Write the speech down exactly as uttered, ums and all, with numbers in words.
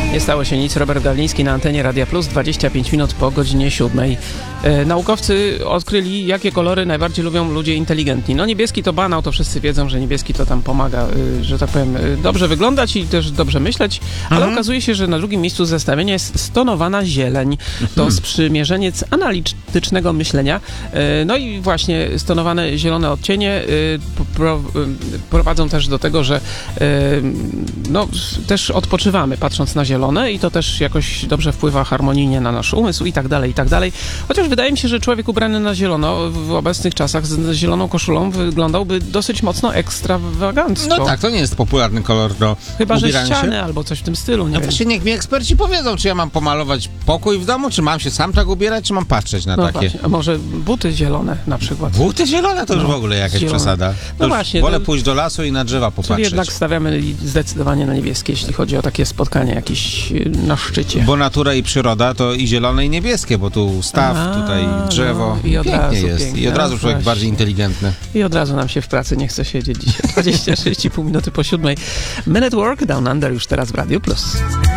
Nie stało się nic. Robert Gawliński na antenie Radia Plus, dwadzieścia pięć minut po godzinie siódmej. E, naukowcy odkryli, jakie kolory najbardziej lubią ludzie inteligentni. No niebieski to banał, to wszyscy wiedzą, że niebieski to tam pomaga, y, że tak powiem, y, dobrze wyglądać i też dobrze myśleć, ale mhm. okazuje się, że na drugim miejscu zestawienia jest stonowana zieleń. To mhm. sprzymierzeniec analitycznego myślenia. E, no i właśnie stonowane zielone odcienie y, pro, y, prowadzą też do tego, że y, no, też odpoczywamy patrząc na zielone i to też jakoś dobrze wpływa harmonijnie na nasz umysł i tak dalej, i tak dalej. Chociaż wydaje mi się, że człowiek ubrany na zielono w obecnych czasach z zieloną koszulą wyglądałby dosyć mocno ekstrawagancko. No tak, to nie jest popularny kolor do Chyba, że ubierania ściany się. Albo coś w tym stylu, nie no wiem. właśnie niech mi eksperci powiedzą, czy ja mam pomalować pokój w domu, czy mam się sam tak ubierać, czy mam patrzeć na no takie. Właśnie. A może buty zielone na przykład. Buty zielone to już no, w ogóle jakaś zielone. przesada. To no właśnie. Wolę to... pójść do lasu i na drzewa popatrzeć. Czyli jednak stawiamy zdecydowanie na niebieskie, jeśli chodzi o takie spotkanie jakieś na szczycie. Bo natura i przyroda to i zielone, i niebieskie, bo tu staw, A, tutaj drzewo. No, i od pięknie razu, jest. pięknie. I od razu człowiek Właśnie. bardziej inteligentny. I od razu nam się w pracy nie chce siedzieć dzisiaj. dwadzieścia sześć i pół minuty po siódmej. Men at Work, Down Under już teraz w Radiu Plus.